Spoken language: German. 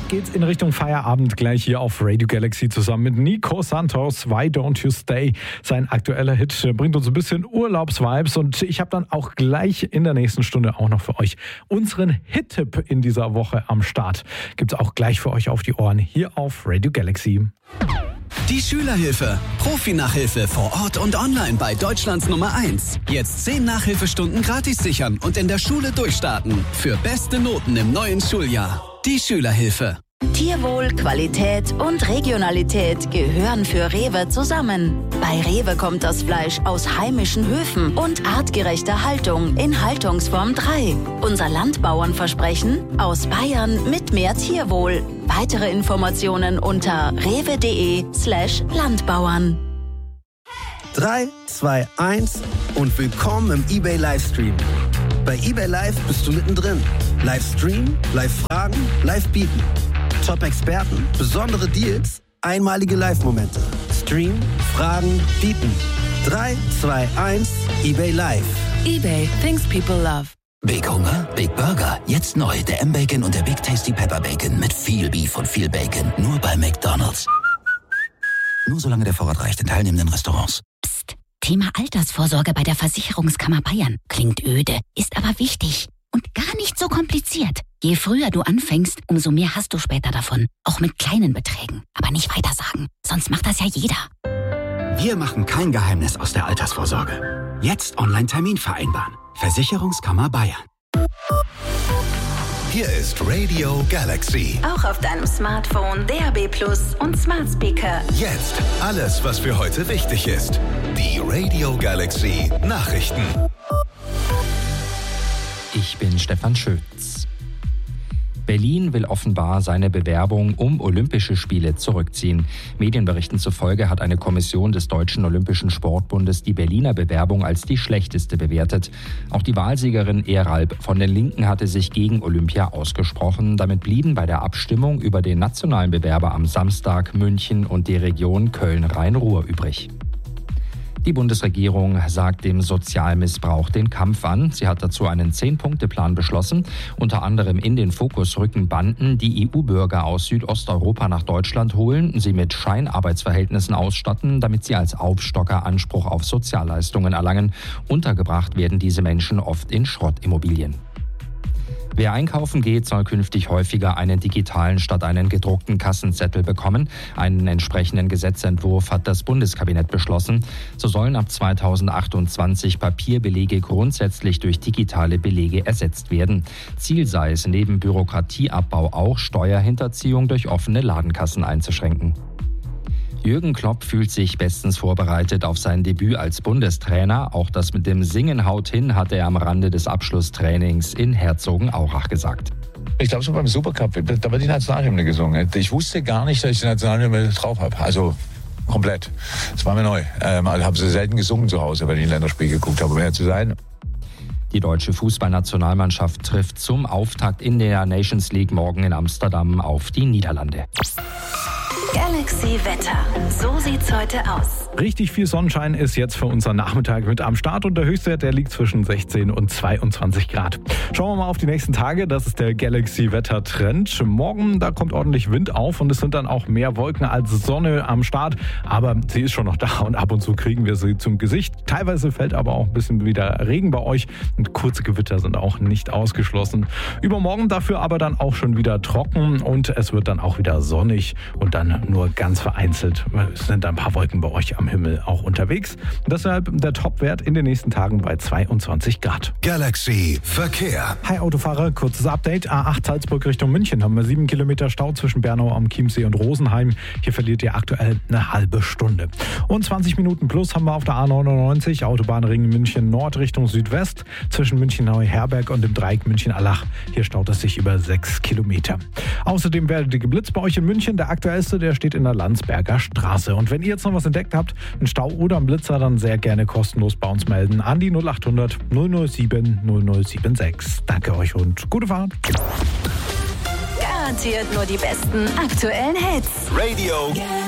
geht's in Richtung Feierabend gleich hier auf Radio Galaxy zusammen mit Nico Santos. Why Don't You Stay? Sein aktueller Hit bringt uns ein bisschen Urlaubsvibes und ich habe dann auch gleich in der nächsten Stunde auch noch für euch unseren Hit-Tipp in dieser Woche am Start. Gibt's auch gleich für euch auf die Ohren hier auf Radio Galaxy. Die Schülerhilfe. Profi-Nachhilfe vor Ort und online bei Deutschlands Nummer 1. Jetzt 10 Nachhilfestunden gratis sichern und in der Schule durchstarten. Für beste Noten im neuen Schuljahr. Die Schülerhilfe. Tierwohl, Qualität und Regionalität gehören für Rewe zusammen. Bei Rewe kommt das Fleisch aus heimischen Höfen und artgerechter Haltung in Haltungsform 3. Unser Landbauernversprechen: aus Bayern mit mehr Tierwohl. Weitere Informationen unter rewe.de/Landbauern. 3, 2, 1 und willkommen im eBay Livestream. Bei eBay Live bist du mittendrin. Livestream, Live-Fragen, Live-Bieten. Top-Experten, besondere Deals, einmalige Live-Momente. Stream, Fragen, Bieten. 3, 2, 1, eBay Live. eBay, things people love. Big Hunger, Big Burger. Jetzt neu, der M-Bacon und der Big Tasty Pepper Bacon mit viel Beef und viel Bacon. Nur bei McDonald's. Nur solange der Vorrat reicht in teilnehmenden Restaurants. Psst. Thema Altersvorsorge bei der Versicherungskammer Bayern. Klingt öde, ist aber wichtig. Und gar nicht so kompliziert. Je früher du anfängst, umso mehr hast du später davon. Auch mit kleinen Beträgen. Aber nicht weiter sagen, sonst macht das ja jeder. Wir machen kein Geheimnis aus der Altersvorsorge. Jetzt Online-Termin vereinbaren. Versicherungskammer Bayern. Hier ist Radio Galaxy. Auch auf deinem Smartphone, DAB+ und Smart Speaker. Jetzt alles, was für heute wichtig ist. Die Radio Galaxy Nachrichten. Ich bin Stefan Schütz. Berlin will offenbar seine Bewerbung um Olympische Spiele zurückziehen. Medienberichten zufolge hat eine Kommission des Deutschen Olympischen Sportbundes die Berliner Bewerbung als die schlechteste bewertet. Auch die Wahlsiegerin Eralb von den Linken hatte sich gegen Olympia ausgesprochen. Damit blieben bei der Abstimmung über den nationalen Bewerber am Samstag München und die Region Köln-Rhein-Ruhr übrig. Die Bundesregierung sagt dem Sozialmissbrauch den Kampf an. Sie hat dazu einen 10-Punkte-Plan beschlossen. Unter anderem in den Fokus rücken Banden, die EU-Bürger aus Südosteuropa nach Deutschland holen, sie mit Scheinarbeitsverhältnissen ausstatten, damit sie als Aufstocker Anspruch auf Sozialleistungen erlangen. Untergebracht werden diese Menschen oft in Schrottimmobilien. Wer einkaufen geht, soll künftig häufiger einen digitalen statt einen gedruckten Kassenzettel bekommen. Einen entsprechenden Gesetzentwurf hat das Bundeskabinett beschlossen. So sollen ab 2028 Papierbelege grundsätzlich durch digitale Belege ersetzt werden. Ziel sei es, neben Bürokratieabbau auch Steuerhinterziehung durch offene Ladenkassen einzuschränken. Jürgen Klopp fühlt sich bestens vorbereitet auf sein Debüt als Bundestrainer. Auch das mit dem Singen haut hin, hat er am Rande des Abschlusstrainings in Herzogenaurach gesagt. Ich glaube, so beim Supercup, da wird die Nationalhymne gesungen. Ich wusste gar nicht, dass ich die Nationalhymne drauf habe. Also komplett. Das war mir neu. Also habe sie selten gesungen zu Hause, wenn ich ein Länderspiel geguckt habe, um ehrlich zu sein. Die deutsche Fußballnationalmannschaft trifft zum Auftakt in der Nations League morgen in Amsterdam auf die Niederlande. Galaxy Wetter. So sieht's heute aus. Richtig viel Sonnenschein ist jetzt für unseren Nachmittag mit am Start und der Höchstwert, der liegt zwischen 16 und 22 Grad. Schauen wir mal auf die nächsten Tage. Das ist der Galaxy-Wetter-Trend. Morgen, da kommt ordentlich Wind auf und es sind dann auch mehr Wolken als Sonne am Start. Aber sie ist schon noch da und ab und zu kriegen wir sie zum Gesicht. Teilweise fällt aber auch ein bisschen wieder Regen bei euch und kurze Gewitter sind auch nicht ausgeschlossen. Übermorgen dafür aber dann auch schon wieder trocken und es wird dann auch wieder sonnig und dann nur ganz vereinzelt sind ein paar Wolken bei euch am Himmel auch unterwegs. Deshalb der Topwert in den nächsten Tagen bei 22 Grad. Galaxy Verkehr. Hi Autofahrer, kurzes Update. A8 Salzburg Richtung München haben wir 7 Kilometer Stau zwischen Bernau am Chiemsee und Rosenheim. Hier verliert ihr aktuell eine halbe Stunde. Und 20 Minuten plus haben wir auf der A99 Autobahnring München Nord Richtung Südwest zwischen München-Neuherberg und dem Dreieck München-Allach. Hier staut es sich über 6 Kilometer. Außerdem werdet ihr geblitzt bei euch in München. Der aktuellste, der steht in der Landsberger Straße. Und wenn ihr jetzt noch was entdeckt habt, einen Stau oder einen Blitzer, dann sehr gerne kostenlos bei uns melden an die 0800 007 0076. Danke euch und gute Fahrt. Garantiert nur die besten aktuellen Hits. Radio